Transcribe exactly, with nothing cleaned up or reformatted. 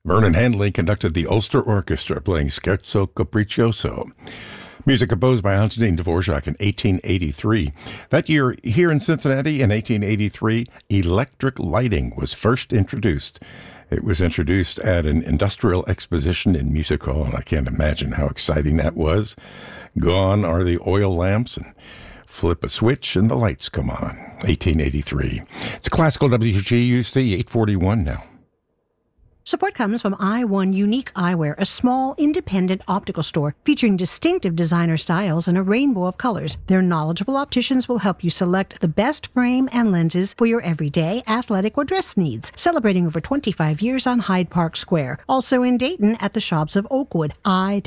Vernon Handley conducted the Ulster Orchestra playing Scherzo Capriccioso. Music composed by Antonin Dvorak in eighteen eighty-three. That year, here in Cincinnati in eighteen eighty-three, electric lighting was first introduced. It was introduced at an industrial exposition in Music Hall, and I can't imagine how exciting that was. Gone are the oil lamps, and flip a switch and the lights come on. eighteen eighty-three. It's Classical W G U C eight forty-one now. Support comes from I one Unique Eyewear, a small, independent optical store featuring distinctive designer styles and a rainbow of colors. Their knowledgeable opticians will help you select the best frame and lenses for your everyday, athletic, or dress needs. Celebrating over twenty-five years on Hyde Park Square. Also in Dayton at the shops of Oakwood. I